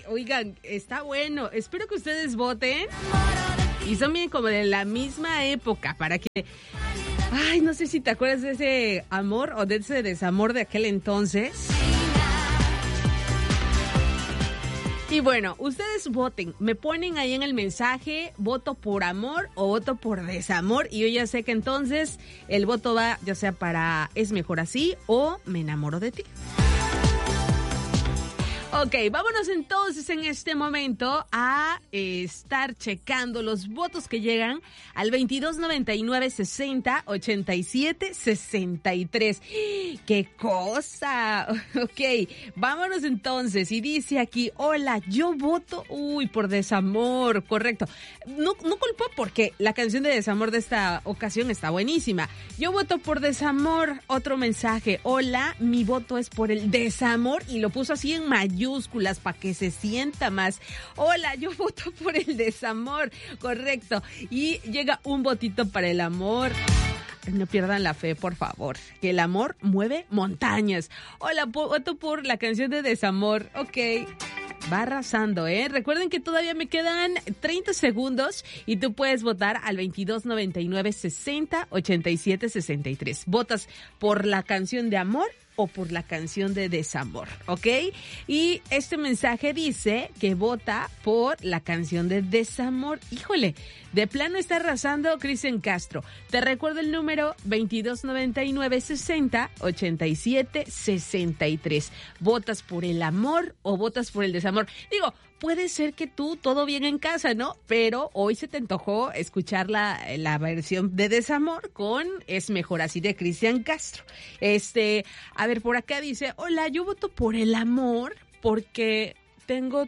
Oigan, está bueno. Espero que ustedes voten. Y son bien como de la misma época para que... Ay, no sé si te acuerdas de ese amor o de ese desamor de aquel entonces. Y bueno, ustedes voten, me ponen ahí en el mensaje, voto por amor o voto por desamor, y yo ya sé que entonces el voto va ya sea para Es Mejor Así o Me Enamoro de Ti. Ok, vámonos entonces en este momento a estar checando los votos que llegan al 2299-60-87-63. ¡Qué cosa! Ok, vámonos entonces. Y dice aquí, hola, yo voto, por desamor, correcto. No culpo porque la canción de desamor de esta ocasión está buenísima. Yo voto por desamor. Otro mensaje, hola, mi voto es por el desamor, y lo puso así en mayúsculas para que se sienta más. Hola, yo voto por el desamor, correcto. Y llega un votito para el amor. No pierdan la fe, por favor, que el amor mueve montañas. Hola, voto por la canción de desamor. Ok, va arrasando, ¿eh? Recuerden que todavía me quedan 30 segundos y tú puedes votar al 2299-60-87-63. Votas por la canción de amor o por la canción de desamor, ¿ok? Y este mensaje dice que vota por la canción de desamor. Híjole, de plano está arrasando Cristian Castro. Te recuerdo el número 2299-60-87-63. ¿Votas por el amor o votas por el desamor? Digo, puede ser que tú todo bien en casa, ¿no? Pero hoy se te antojó escuchar la versión de desamor con Es Mejor Así de Cristian Castro. A ver, por acá dice, hola, yo voto por el amor porque tengo...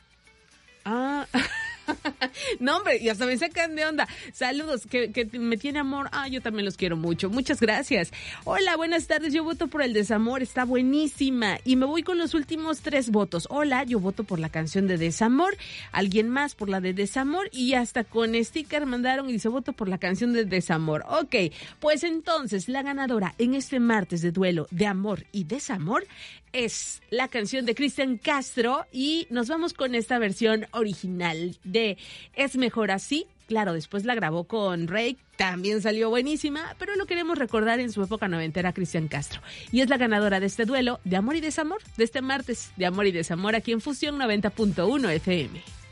No, hombre, y hasta me sacan de onda. Saludos, que me tiene amor. Yo también los quiero mucho. Muchas gracias. Hola, buenas tardes. Yo voto por el desamor. Está buenísima. Y me voy con los últimos 3 votos. Hola, yo voto por la canción de desamor. Alguien más por la de desamor. Y hasta con sticker mandaron y dice, voto por la canción de desamor. Ok, pues entonces la ganadora en este martes de duelo de amor y desamor es la canción de Cristian Castro, y nos vamos con esta versión original de Es Mejor Así. Claro, después la grabó con Rake, también salió buenísima, pero lo queremos recordar en su época noventera, Cristian Castro. Y es la ganadora de este duelo de amor y desamor, de este martes de amor y desamor aquí en Fusión 90.1 FM.